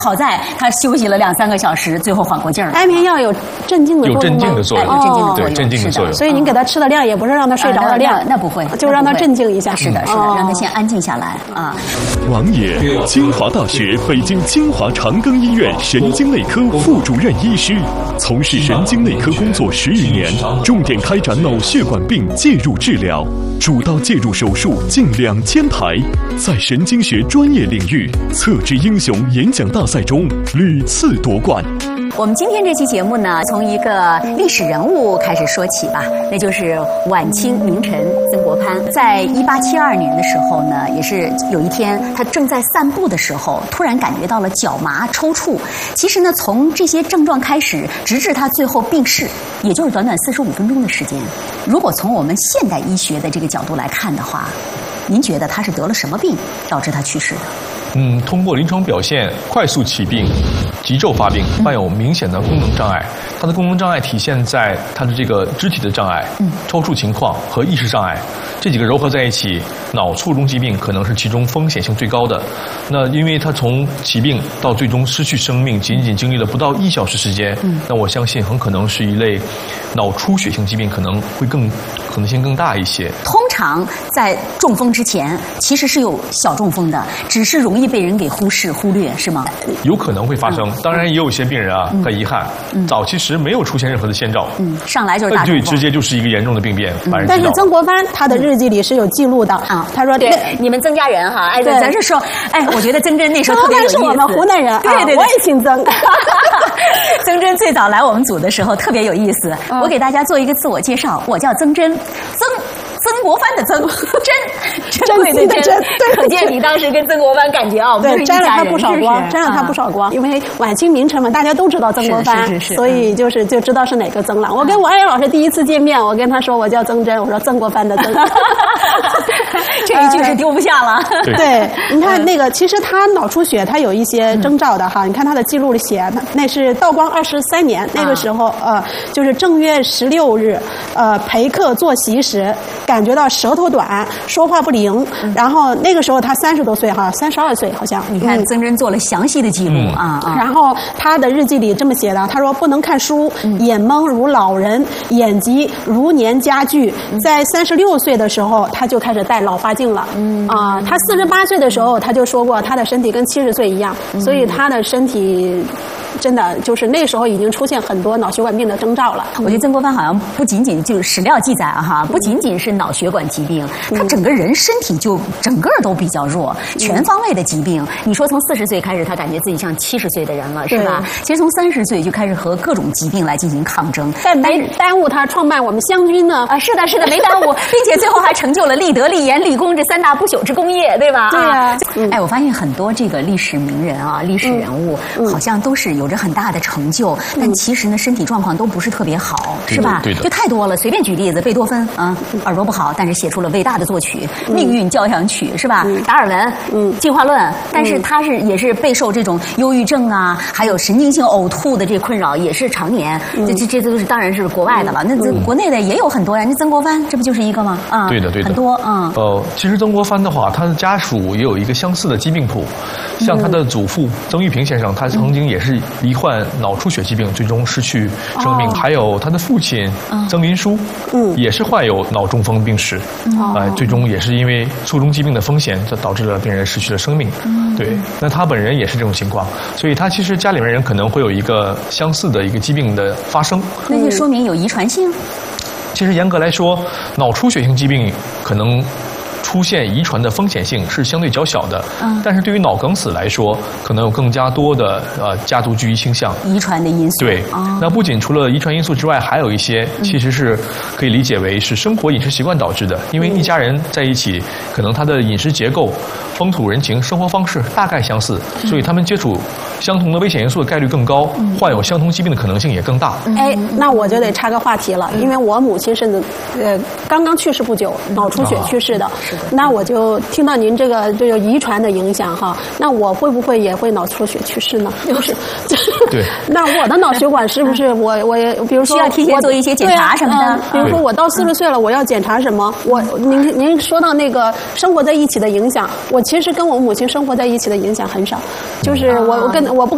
好在他休息了2-3个小时，最后缓过劲儿。 安眠药有镇静的作用吗？ 有镇静的作用， 有镇静的作用， 对，镇静的作用。 所以您给他吃的量也不是让他睡着的量， 那不会， 就让他镇静一下。 是的，是的，让他先安静下来啊。 王爷，清华大学北京清华长庚医院神经内科副主任医师，从事神经内科工作10余年，重点开展脑血管病介入治疗，主刀介入手术近2000台，在神经学专业领域测之英雄演讲大赛中屡次夺冠。 我们今天这期节目呢，从一个历史人物开始说起吧，那就是晚清名臣曾国藩。在1872年的时候呢，也是有一天，他正在散步的时候，突然感觉到了脚麻、抽搐。其实呢，从这些症状开始，直至他最后病逝，也就是短短45分钟的时间。如果从我们现代医学的这个角度来看的话，您觉得他是得了什么病导致他去世的？ 通过临床表现，快速起病、急骤发病，伴有明显的功能障碍。它的功能障碍体现在它的这个肢体的障碍、抽搐情况和意识障碍，这几个糅合在一起，脑卒中疾病可能是其中风险性最高的。那因为他从起病到最终失去生命，仅仅经历了不到1小时时间，那我相信很可能是一类脑出血性疾病，可能能性更大一些。 通常在中风之前，其实是有小中风的，只是容易被人给忽略，是吗？ 有可能会发生，当然也有一些病人啊，很遗憾，早期时没有出现任何的先兆， 上来就是大中风， 直接就是一个严重的病变，把人知道了。 但是曾国藩他的日记里是有记录的啊，他说对你们曾家人哈，哎，咱是说，哎，我觉得曾真那时候特别有意思， 是我们湖南人， 对， 我也姓曾。 曾真最早来我们组的时候特别有意思，我给大家做一个自我介绍，我叫曾真，曾国藩的曾，珍贵的珍，对，可见你当时跟曾国藩感觉啊， 对，沾了他不少光，沾了他不少光。因为晚清名臣嘛，大家都知道曾国藩，所以就知道是哪个曾了。我跟我艾老师第一次见面，我跟他说我叫曾真，我说曾国藩的曾， 这一句是丢不下了。 对，你看那个，其实他脑出血，他有一些征兆的哈。你看他的记录里写，那是道光23年那个时候，就是正月16日，陪客坐席时。感觉到舌头短，说话不灵，然后那个时候他30多岁哈，32岁好像。 你看曾真做了详细的记录然后他的日记里这么写的，他说不能看书，眼蒙如老人，眼疾如年加剧。在36岁的时候，他就开始戴老花镜了。他48岁的时候他就说过，他的身体跟70岁一样，所以他的身体。真的就是那时候已经出现很多脑血管病的征兆了。 我觉得曾国藩好像不仅仅就是史料记载哈，不仅仅是脑血管疾病，他整个人身体就整个都比较弱，全方位的疾病。你说从40岁开始，他感觉自己像70岁的人了，是吧？其实从30岁就开始和各种疾病来进行抗争， 但没耽误他创办我们湘军呢。 是的，没耽误，并且最后还成就了立德、立言、立功这3大不朽之功业，对吧？ 对啊。 哎，我发现很多这个历史名人啊、历史人物，好像都是有着很大的成就，但其实呢，身体状况都不是特别好，是吧？ 对的， 就太多了。随便举例子，贝多芬耳朵不好，但是写出了伟大的作曲《命运交响曲》，是吧？达尔文进化论，但是他也是备受这种忧郁症啊，还有神经性呕吐的这困扰，也是常年。这都是当然是国外的了，那国内的也有很多呀。那曾国藩这不就是一个吗？ 对的， 很多其实曾国藩的话，他的家属也有一个相似的疾病谱，像他的祖父曾玉平先生，他曾经也是罹患脑出血疾病，最终失去生命。还有他的父亲曾林书，也是患有脑中风病史，最终也是因为卒中疾病的风险，就导致了病人失去了生命。对，那他本人也是这种情况，所以他其实家里面人可能会有一个相似的一个疾病的发生。 那就说明有遗传性。 其实严格来说，脑出血性疾病可能出现遗传的风险性是相对较小的，但是对于脑梗死来说，可能有更加多的家族聚集倾向、 遗传的因素。 对，那不仅除了遗传因素之外，还有一些其实是可以理解为是生活饮食习惯导致的，因为一家人在一起，可能他的饮食结构、风土人情、生活方式大概相似，所以他们接触相同的危险因素的概率更高，患有相同疾病的可能性也更大。 哎，那我就得插个话题了，因为我母亲是刚刚去世不久，脑出血去世的。那我就听到您这个就有遗传的影响哈，那我会不会也会脑出血去世呢？就是对。 那我的脑血管是不是我也比如说需要提前做一些检查什么的？ 比如说我到40岁了，我要检查什么？您说到那个生活在一起的影响，我其实跟我母亲生活在一起的影响很少，就是我不跟